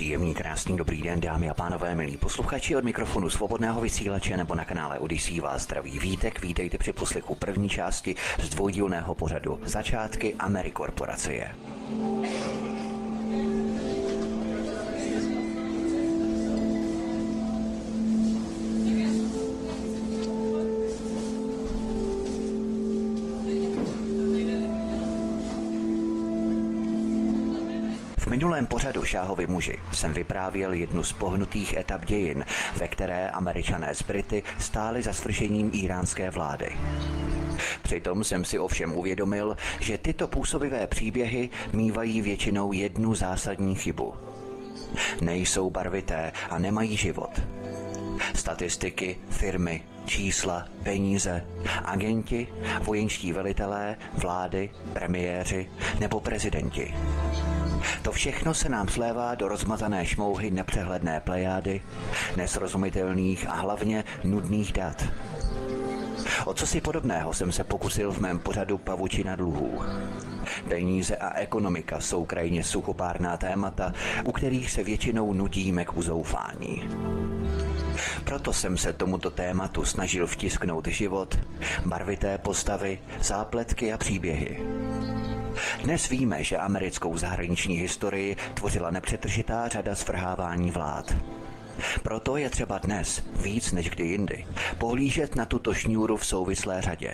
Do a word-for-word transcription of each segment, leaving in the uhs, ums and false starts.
Příjemný, krásný, dobrý den, dámy a pánové, milí posluchači, od mikrofonu Svobodného vysílače nebo na kanále Odyssey vás zdraví Vítek. Vítejte při poslechu první části z dvoudílného pořadu Začátky Amerikorporacie. V minulém pořadu Šáhovi muži jsem vyprávěl jednu z pohnutých etap dějin, ve které Američané s Brity stáli za svržením íránské vlády. Přitom jsem si ovšem uvědomil, že tyto působivé příběhy mívají většinou jednu zásadní chybu. Nejsou barvité a nemají život. Statistiky, firmy, čísla, peníze, agenti, vojenští velitelé, vlády, premiéři nebo prezidenti. To všechno se nám slévá do rozmazané šmouhy nepřehledné plejády, nesrozumitelných a hlavně nudných dat. O cosi podobného jsem se pokusil v mém pořadu Pavučina dluhů. Peníze a ekonomika jsou krajně suchopárná témata, u kterých se většinou nudíme k uzoufání. Proto jsem se tomuto tématu snažil vtisknout život, barvité postavy, zápletky a příběhy. Dnes víme, že americkou zahraniční historii tvořila nepřetržitá řada svrhávání vlád. Proto je třeba dnes, víc než kdy jindy, pohlížet na tuto šňůru v souvislé řadě.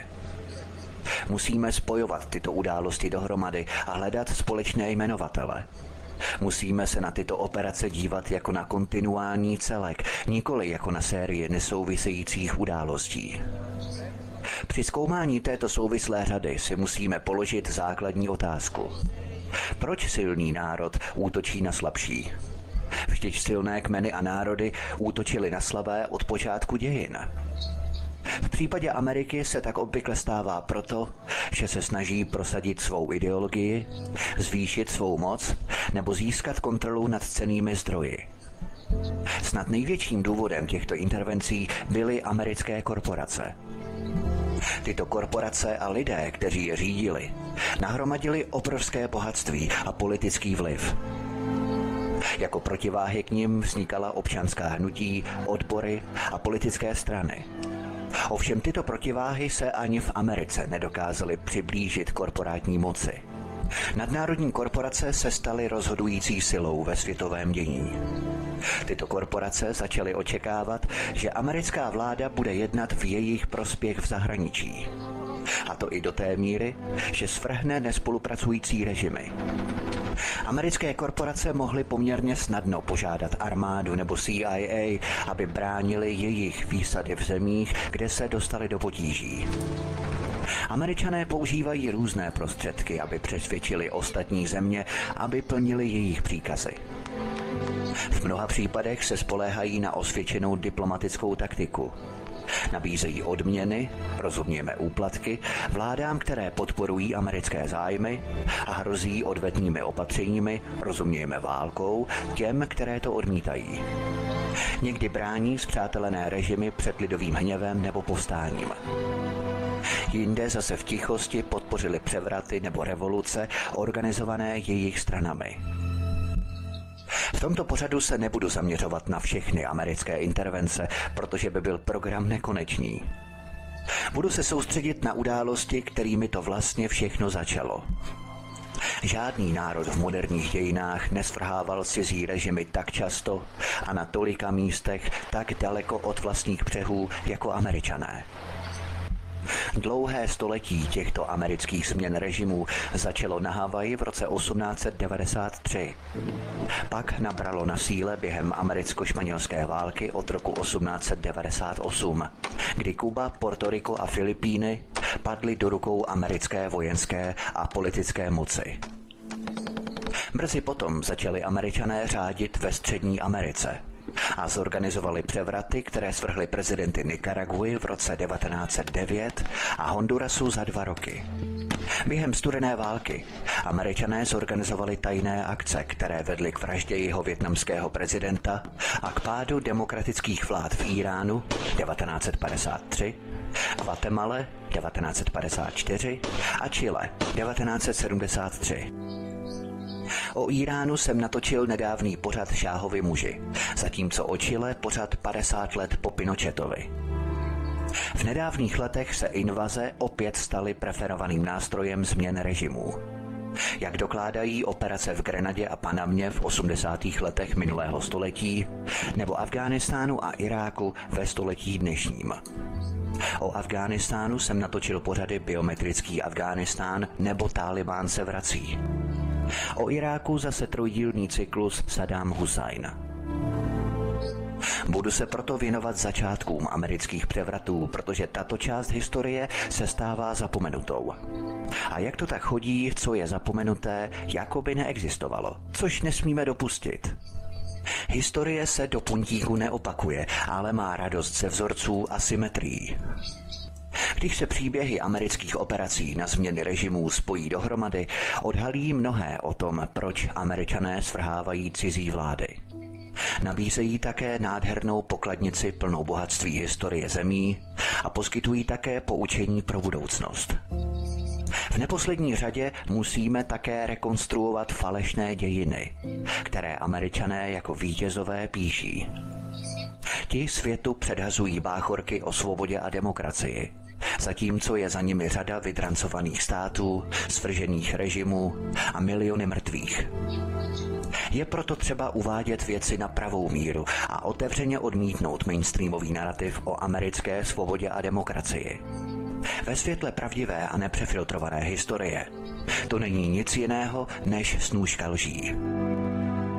Musíme spojovat tyto události dohromady a hledat společné jmenovatele. Musíme se na tyto operace dívat jako na kontinuální celek, nikoli jako na sérii nesouvisejících událostí. Při zkoumání této souvislé řady si musíme položit základní otázku. Proč silný národ útočí na slabší? Vždyť silné kmeny a národy útočily na slabé od počátku dějin. V případě Ameriky se tak obvykle stává proto, že se snaží prosadit svou ideologii, zvýšit svou moc nebo získat kontrolu nad cennými zdroji. Snad největším důvodem těchto intervencí byly americké korporace. Tyto korporace a lidé, kteří je řídili, nahromadili obrovské bohatství a politický vliv. Jako protiváhy k nim vznikala občanská hnutí, odbory a politické strany. Ovšem tyto protiváhy se ani v Americe nedokázaly přiblížit korporátní moci. Nadnárodní korporace se staly rozhodující silou ve světovém dění. Tyto korporace začaly očekávat, že americká vláda bude jednat v jejich prospěch v zahraničí. A to i do té míry, že svrhne nespolupracující režimy. Americké korporace mohly poměrně snadno požádat armádu nebo C I A, aby bránili jejich výsady v zemích, kde se dostali do potíží. Američané používají různé prostředky, aby přesvědčili ostatní země, aby plnili jejich příkazy. V mnoha případech se spoléhají na osvědčenou diplomatickou taktiku. Nabízejí odměny, rozumějme úplatky, vládám, které podporují americké zájmy a hrozí odvetnými opatřeními, rozumějme válkou, těm, které to odmítají. Někdy brání spřátelené režimy před lidovým hněvem nebo povstáním. Jinde zase v tichosti podpořili převraty nebo revoluce organizované jejich stranami. V tomto pořadu se nebudu zaměřovat na všechny americké intervence, protože by byl program nekonečný. Budu se soustředit na události, kterými to vlastně všechno začalo. Žádný národ v moderních dějinách nesvrhával cizí režimy tak často a na tolika místech tak daleko od vlastních břehů jako Američané. Dlouhé století těchto amerických změn režimů začalo na Havaji v roce osmnáct set devadesát tři. Pak nabralo na síle během americko-španělské války od roku osmnáct set devadesát osm, kdy Kuba, Portoriko a Filipíny padly do rukou americké vojenské a politické moci. Brzy potom začali Američané řádit ve Střední Americe a zorganizovali převraty, které svrhly prezidenty Nikaraguy v roce devatenáct set devět a Hondurasu za dva roky. Během studené války Američané zorganizovali tajné akce, které vedly k vraždě jeho vietnamského prezidenta a k pádu demokratických vlád v Íránu devatenáct set padesát tři, Guatemale devatenáct set padesát čtyři a Chile devatenáct set sedmdesát tři. O Íránu jsem natočil nedávný pořad Šáhovi muži, zatímco o Chile pořad padesát let po Pinochetovi. V nedávných letech se invaze opět staly preferovaným nástrojem změn režimů. Jak dokládají operace v Grenadě a Panamě v osmdesátých letech minulého století, nebo Afghánistánu a Iráku ve století dnešním. O Afghánistánu jsem natočil pořady Biometrický Afghánistán nebo Tálibán se vrací. O Iráku zase trojdílný cyklus Saddam Husajn. Budu se proto věnovat začátkům amerických převratů, protože tato část historie se stává zapomenutou. A jak to tak chodí, co je zapomenuté, jako by neexistovalo, což nesmíme dopustit. Historie se do puntíku neopakuje, ale má radost ze vzorců a symetrií. Když se příběhy amerických operací na změny režimů spojí dohromady, odhalí mnohé o tom, proč Američané svrhávají cizí vlády. Nabízejí také nádhernou pokladnici plnou bohatství historie zemí a poskytují také poučení pro budoucnost. V neposlední řadě musíme také rekonstruovat falešné dějiny, které Američané jako vítězové píší. Ti světu předhazují báchorky o svobodě a demokracii, zatímco je za nimi řada vydrancovaných států, svržených režimů a miliony mrtvých. Je proto třeba uvádět věci na pravou míru a otevřeně odmítnout mainstreamový narrativ o americké svobodě a demokracii. Ve světle pravdivé a nepřefiltrované historie to není nic jiného než snůška lží.